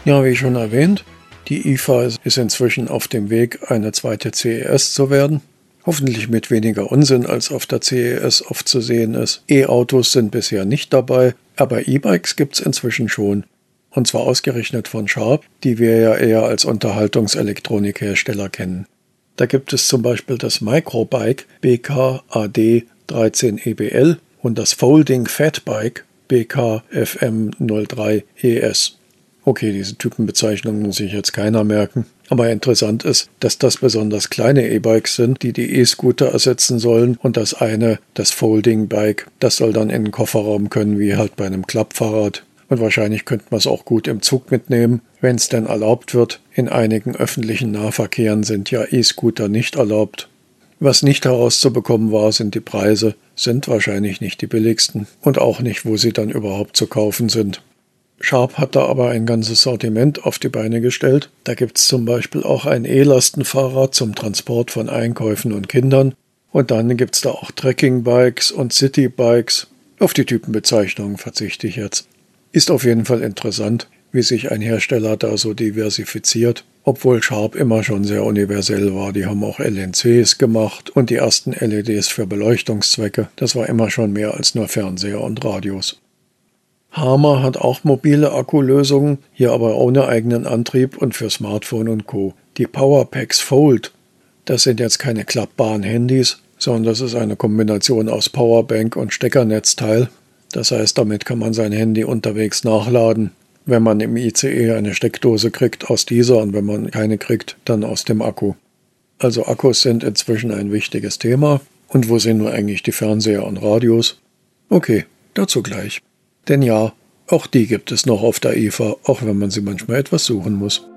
Ja, wie schon erwähnt, die IFA ist inzwischen auf dem Weg, eine zweite CES zu werden. Hoffentlich mit weniger Unsinn, als auf der CES oft zu sehen ist. E-Autos sind bisher nicht dabei, aber E-Bikes gibt's inzwischen schon. Und zwar ausgerechnet von Sharp, die wir ja eher als Unterhaltungselektronikhersteller kennen. Da gibt es zum Beispiel das Microbike BK-AD 13EBL und das Folding Fatbike BK-FM03ES. Okay, diese Typenbezeichnungen muss sich jetzt keiner merken. Aber interessant ist, dass das besonders kleine E-Bikes sind, die die E-Scooter ersetzen sollen. Und das eine, das Folding Bike, das soll dann in den Kofferraum können, wie halt bei einem Klappfahrrad. Und wahrscheinlich könnte man es auch gut im Zug mitnehmen, wenn es denn erlaubt wird. In einigen öffentlichen Nahverkehren sind ja E-Scooter nicht erlaubt. Was nicht herauszubekommen war, sind die Preise, sind wahrscheinlich nicht die billigsten und auch nicht, wo sie dann überhaupt zu kaufen sind. Sharp hat da aber ein ganzes Sortiment auf die Beine gestellt. Da gibt es zum Beispiel auch ein E-Lastenfahrrad zum Transport von Einkäufen und Kindern. Und dann gibt es da auch Trekking-Bikes und City-Bikes. Auf die Typenbezeichnungen verzichte ich jetzt. Ist auf jeden Fall interessant, wie sich ein Hersteller da so diversifiziert. Obwohl Sharp immer schon sehr universell war. Die haben auch LNCs gemacht und die ersten LEDs für Beleuchtungszwecke. Das war immer schon mehr als nur Fernseher und Radios. Harmer hat auch mobile Akkulösungen, hier aber ohne eigenen Antrieb und für Smartphone und Co. Die Powerpacks Fold, das sind jetzt keine klappbaren Handys, sondern das ist eine Kombination aus Powerbank und Steckernetzteil. Das heißt, damit kann man sein Handy unterwegs nachladen, wenn man im ICE eine Steckdose kriegt aus dieser und wenn man keine kriegt, dann aus dem Akku. Also Akkus sind inzwischen ein wichtiges Thema. Und wo sind nur eigentlich die Fernseher und Radios? Okay, dazu gleich. Denn ja, auch die gibt es noch auf der IFA, auch wenn man sie manchmal etwas suchen muss.